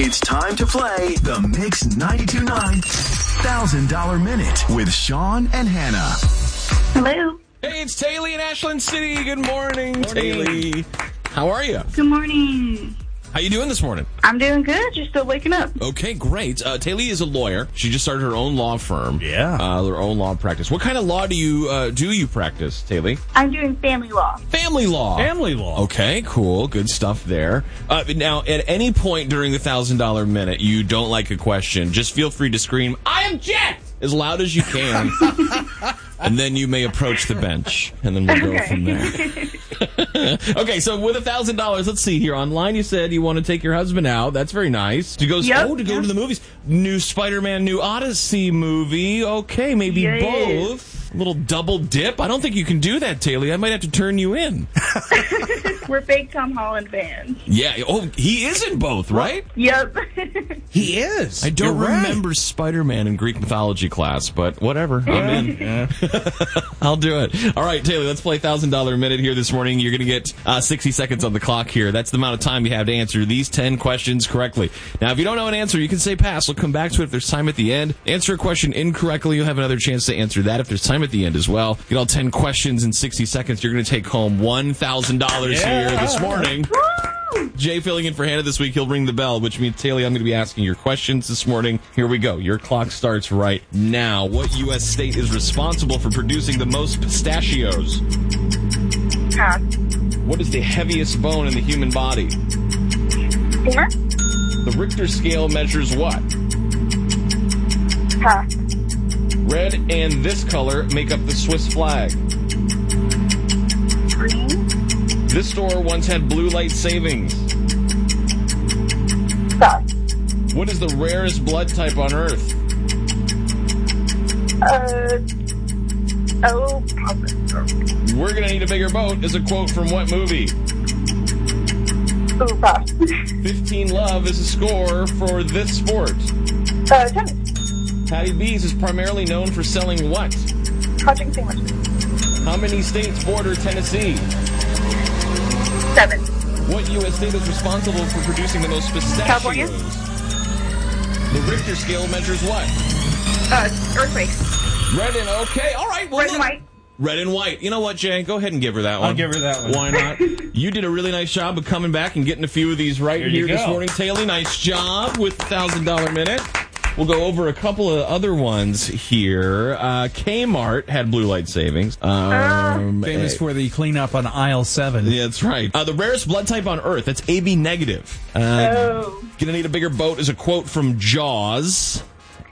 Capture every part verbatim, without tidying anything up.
It's time to play the Mix ninety-two point nine one thousand dollar Minute with Sean and Hannah. Hello. Hey, it's Taylor in Ashland City. Good morning, Taylor. How are you? Good morning. How you doing this morning? I'm doing good. Just still waking up. Okay, great. Uh, Taylor is a lawyer. She just started her own law firm. Yeah. Uh, her own law practice. What kind of law do you uh, do you practice, Taylor? I'm doing family law. Family law. Family law. Okay, cool. Good stuff there. Uh, now, at any point during the one thousand dollar Minute, you don't like a question, just feel free to scream, I object! As loud as you can. And then you may approach the bench, and then we'll go Okay. from there. Okay, so with one thousand dollars, let's see here. Online, you said you want to take your husband out. That's very nice. To go, Yep. oh, to go Yep. to the movies. New Spider-Man, New Odyssey movie. Okay, maybe Yes. both. A little double dip. I don't think you can do that, Taylor. I might have to turn you in. We're big Tom Holland fans. Yeah. Oh, he is in both, right? Yep. He is. I don't You're right. remember Spider-Man in Greek mythology class, but whatever. I'm in. I'll do it. All right, Taylor, let's play one thousand dollar Minute here this morning. You're going to get uh, sixty seconds on the clock here. That's the amount of time you have to answer these ten questions correctly. Now, if you don't know an answer, you can say pass. We'll come back to it if there's time at the end. Answer a question incorrectly, you'll have another chance to answer that if there's time at the end as well. Get all ten questions in sixty seconds. You're going to take home one thousand dollars Yeah. here this morning. Jay filling in for Hannah this week. He'll ring the bell, which means, Taylor, I'm going to be asking your questions this morning. Here we go. Your clock starts right now. What U S state is responsible for producing the most pistachios? Pass. What is the heaviest bone in the human body? Four. The Richter scale measures what? Pass. Red and this color make up the Swiss flag. Green. This store once had blue light savings. Pass. What is the rarest blood type on Earth? Uh. Oh, positive. We're gonna need a bigger boat is a quote from what movie? Oh, pass. fifteen love is a score for this sport. Uh, tennis. Patty B's is primarily known for selling what? Hot chicken sandwich. How many states border Tennessee? Seven. What U S state is responsible for producing the most pistachios? California. The Richter scale measures what? Uh, earthquake. Red and okay. All right. Well, Red and look- white. Red and white. You know what, Jay? Go ahead and give her that one. I'll give her that one. Why not? You did a really nice job of coming back and getting a few of these right Here here you this go. morning. Taylor, nice job with the one thousand dollar Minute. We'll go over a couple of other ones here. Uh, Kmart had blue light savings. Um, Famous uh, for the cleanup on aisle seven. Yeah, that's right. Uh, the rarest blood type on Earth, that's A B negative. Uh, Oh. Gonna need a bigger boat is a quote from Jaws.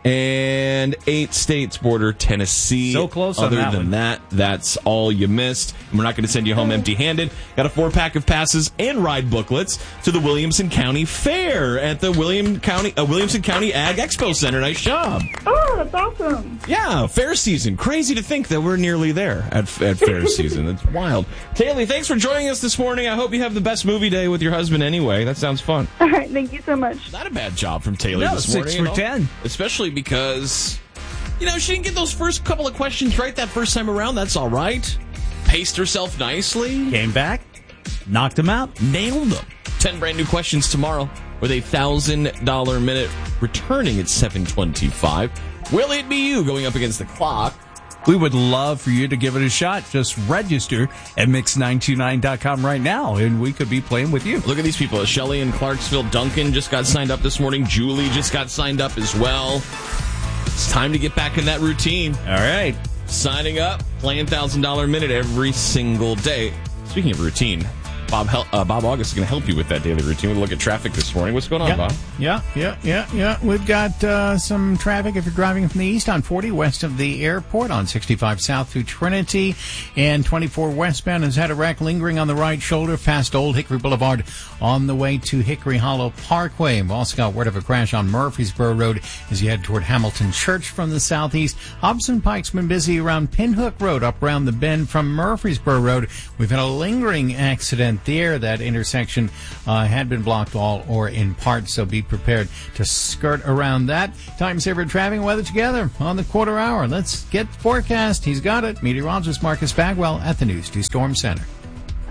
And eight states border Tennessee. So close on Other that than one. that, that's all you missed. And we're not going to send you home empty-handed. Got a four-pack of passes and ride booklets to the Williamson County Fair at the William County uh, Williamson County Ag Expo Center. Nice job. Oh, that's awesome. Yeah, fair season. Crazy to think that we're nearly there at, at fair season. It's wild. Taylor, thanks for joining us this morning. I hope you have the best movie day with your husband anyway. That sounds fun. All right. Thank you so much. Not a bad job from Taylor No, this six morning. for you know? ten. Especially because, you know, she didn't get those first couple of questions right that first time around. That's all right. Paced herself nicely. Came back, knocked him out. Nailed them. Ten brand new questions tomorrow with a one thousand dollar Minute returning at seven twenty-five. Will it be you going up against the clock? We would love for you to give it a shot. Just register at mix nine two nine dot com right now, and we could be playing with you. Look at these people. Shelly in Clarksville. Duncan just got signed up this morning. Julie just got signed up as well. It's time to get back in that routine. All right. Signing up, playing one thousand dollar Minute every single day. Speaking of routine, Bob Hel- uh, Bob August is going to help you with that daily routine. We'll look at traffic this morning. What's going on, Yeah, Bob? yeah, yeah, yeah, yeah. We've got uh, some traffic if you're driving from the east on forty west of the airport, on sixty-five south through Trinity, and twenty-four westbound has had a wreck lingering on the right shoulder past Old Hickory Boulevard on the way to Hickory Hollow Parkway. We've also got word of a crash on Murfreesboro Road as you head toward Hamilton Church from the southeast. Hobson Pike's been busy around Pinhook Road up around the bend from Murfreesboro Road. We've had a lingering accident there. That intersection uh, had been blocked all or in part, so be prepared to skirt around that. Time saver traffic and weather together on the quarter hour. Let's get the forecast. He's got it. Meteorologist Marcus Bagwell at the News two Storm Center.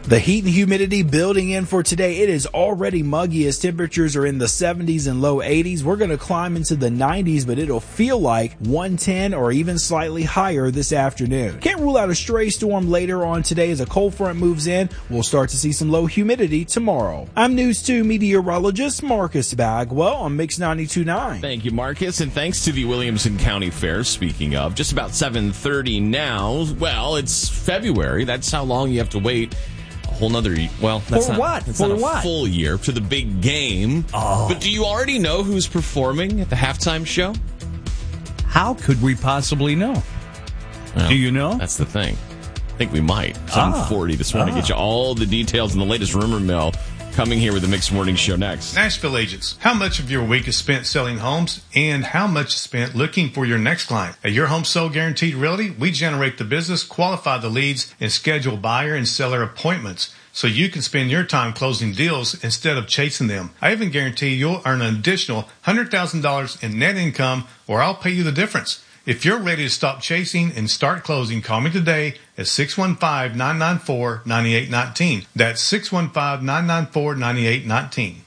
The heat and humidity building in for today. It is already muggy as temperatures are in the seventies and low eighties. We're going to climb into the nineties, but it'll feel like one ten or even slightly higher this afternoon. Can't rule out a stray storm later on today as a cold front moves in. We'll start to see some low humidity tomorrow. I'm News two meteorologist Marcus Bagwell on Mix ninety-two point nine. Thank you, Marcus, and thanks to the Williamson County Fair. Speaking of, just about seven thirty now. Well, it's February. That's how long you have to wait. Whole nother, well, that's For not, what? That's For not a what? full year to the big game. Oh. But do you already know who's performing at the halftime show? How could we possibly know? Well, Do you know? That's the thing. I think we might. seven forty this morning. Ah. Get you all the details and the latest rumor mill coming here with the Mixed Morning Show next. Nashville agents, how much of your week is spent selling homes and how much is spent looking for your next client? At Your Home Sold Guaranteed Realty, we generate the business, qualify the leads, and schedule buyer and seller appointments so you can spend your time closing deals instead of chasing them. I even guarantee you'll earn an additional one hundred thousand dollars in net income, or I'll pay you the difference. If you're ready to stop chasing and start closing, call me today at six one five, nine nine four, nine eight one nine. That's six one five, nine nine four, nine eight one nine.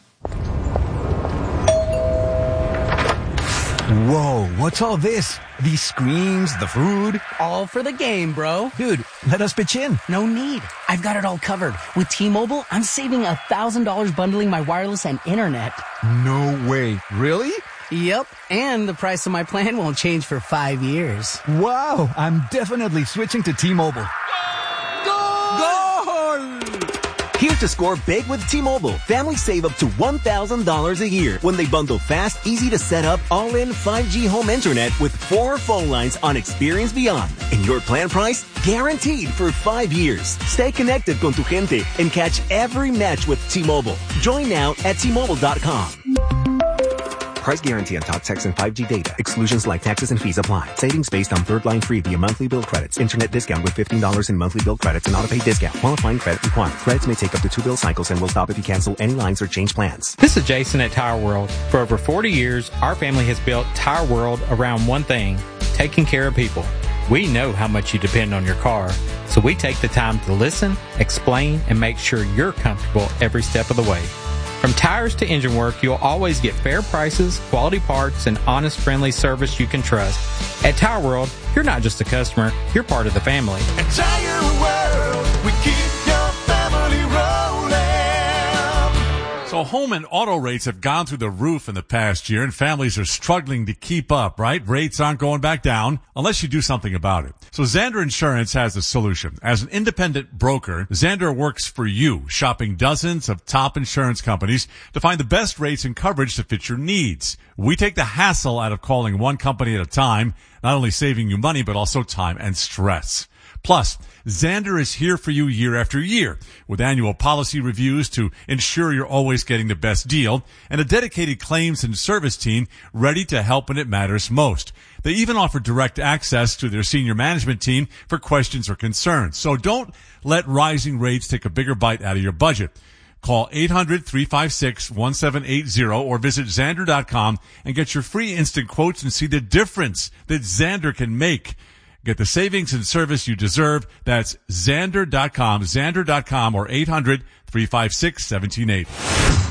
Whoa, what's all this? These screens, the food? All for the game, bro. Dude, let us pitch in. No need. I've got it all covered. With T-Mobile, I'm saving one thousand dollars bundling my wireless and internet. No way. Really? Yep, and the price of my plan won't change for five years. Wow, I'm definitely switching to T-Mobile. Goal! Here to score big with T-Mobile. Families save up to one thousand dollars a year when they bundle fast, easy to set up, all-in five G home internet with four phone lines on Experience Beyond. And your plan price? Guaranteed for five years. Stay connected con tu gente and catch every match with T-Mobile. Join now at T Mobile dot com. Price guarantee on top text and five G data. Exclusions like taxes and fees apply. Savings based on third line free via monthly bill credits. Internet discount with fifteen dollars in monthly bill credits and auto-pay discount. Qualifying credit required. Credits may take up to two bill cycles and will stop if you cancel any lines or change plans. This is Jason at Tire World. For over forty years, our family has built Tire World around one thing, taking care of people. We know how much you depend on your car, so we take the time to listen, explain, and make sure you're comfortable every step of the way. From tires to engine work, you'll always get fair prices, quality parts, and honest, friendly service you can trust. At Tire World, you're not just a customer, you're part of the family. At Tire World, we keep your family rolling. So home and auto rates have gone through the roof in the past year, and families are struggling to keep up, right? Rates aren't going back down unless you do something about it. So Zander Insurance has a solution. As an independent broker, Zander works for you, shopping dozens of top insurance companies to find the best rates and coverage to fit your needs. We take the hassle out of calling one company at a time, not only saving you money, but also time and stress. Plus, Zander is here for you year after year with annual policy reviews to ensure you're always getting the best deal and a dedicated claims and service team ready to help when it matters most. They even offer direct access to their senior management team for questions or concerns. So don't let rising rates take a bigger bite out of your budget. Call eight hundred, three five six, one seven eight zero or visit Zander dot com and get your free instant quotes and see the difference that Zander can make. Get the savings and service you deserve. That's Zander dot com, Zander dot com, or eight hundred, three five six, one seven eight zero.